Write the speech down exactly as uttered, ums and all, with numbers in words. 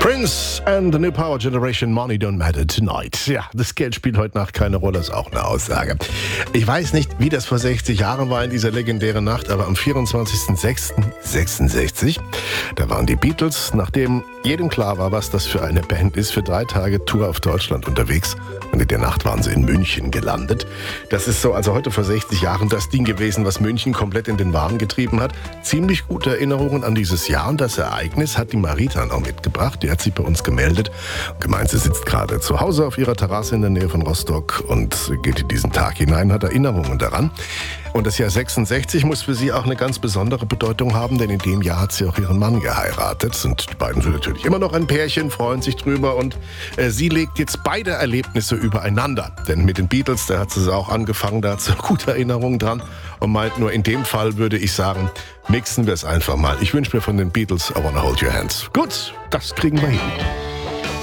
Prince and the New Power Generation, Money Don't Matter Tonight. Ja, das Geld spielt heute Nacht keine Rolle, ist auch eine Aussage. Ich weiß nicht, wie das vor sechzig Jahren war in dieser legendären Nacht, aber am vierundzwanzigster sechster sechsundsechzig, da waren die Beatles, nachdem jedem klar war, was das für eine Band ist, für drei Tage Tour auf Deutschland unterwegs. Und in der Nacht waren sie in München gelandet. Das ist so, also heute vor sechzig Jahren, das Ding gewesen, was München komplett in den Wahn getrieben hat. Ziemlich gute Erinnerungen an dieses Jahr und das Ereignis hat die Marita noch mitgebracht. Die hat sich bei uns gemeldet. Gemeint, sie sitzt gerade zu Hause auf ihrer Terrasse in der Nähe von Rostock und geht in diesen Tag hinein, hat Erinnerungen daran. Und das Jahr sechsundsechzig muss für sie auch eine ganz besondere Bedeutung haben, denn in dem Jahr hat sie auch ihren Mann geheiratet. Und die beiden sind natürlich immer noch ein Pärchen, freuen sich drüber. Und äh, sie legt jetzt beide Erlebnisse übereinander. Denn mit den Beatles, da hat sie auch angefangen, da hat sie gute Erinnerungen dran. Und meint nur, in dem Fall würde ich sagen, mixen wir es einfach mal. Ich wünsche mir von den Beatles I Wanna Hold Your Hands. Gut, das kriegen wir hin.